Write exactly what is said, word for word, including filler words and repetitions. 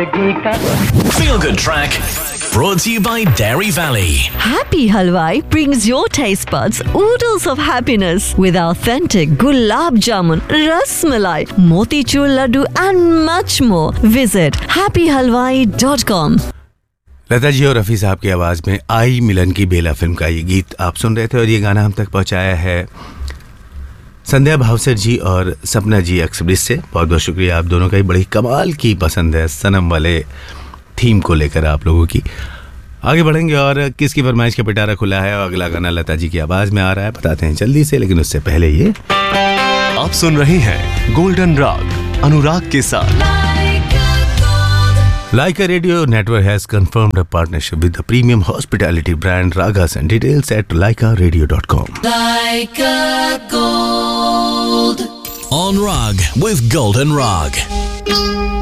जिंदगी का Feel Good Track brought to you by Dairy Valley. Happy Halwai brings your taste buds oodles of happiness with authentic gulab jamun, ras malai, motichur laddu and much more. Visit happy halwai dot com. Lata ji और रफ़ी साहब की आवाज़ में आई मिलन की बेला film का ये गीत आप सुन रहे थे और ये गाना हम तक पहुंचाया है संध्या भावसर जी और सपना जी एक्सप्रेस से। बहुत बहुत शुक्रिया, आप दोनों का ही बड़ी कमाल की पसंद है सनम वाले थीम को लेकर आप लोगों की। आगे बढ़ेंगे और किसकी फरमाइश का पिटारा खुला है और अगला गाना लता जी की आवाज़ में आ रहा है, बताते हैं जल्दी से, लेकिन उससे पहले ये आप सुन रहे हैं गोल्डन राग अनुराग के साथ। Laika Radio Network has confirmed a partnership with the premium hospitality brand Ragas, and details at laika radio dot com. Laika Gold. On Rag with Golden Rag.